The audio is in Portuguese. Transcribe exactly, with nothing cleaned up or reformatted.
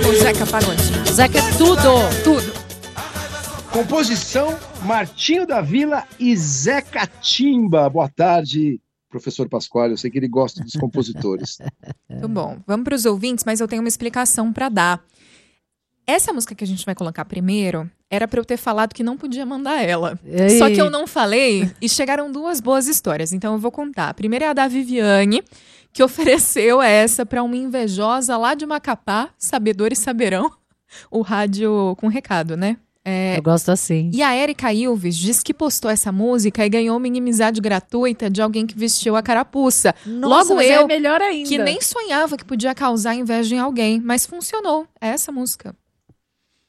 com Zeca Pagodinho. Zeca é tudo. Tudo. Composição Martinho da Vila e Zeca Timba. Boa tarde, professor Pasquale. Eu sei que ele gosta dos compositores. Muito bom. Vamos para os ouvintes, mas eu tenho uma explicação para dar. Essa música que a gente vai colocar primeiro era para eu ter falado que não podia mandar ela. Ei. Só que eu não falei e chegaram duas boas histórias. Então eu vou contar. A primeira é a da Viviane, que ofereceu essa para uma invejosa lá de Macapá, sabedores saberão, o rádio com recado, né? É, Eu gosto assim. e a Érica Ilves diz que postou essa música e ganhou uma inimizade gratuita de alguém que vestiu a carapuça. Nossa, Logo mas eu, é melhor ainda. que nem sonhava que podia causar inveja em alguém, mas funcionou. É essa música.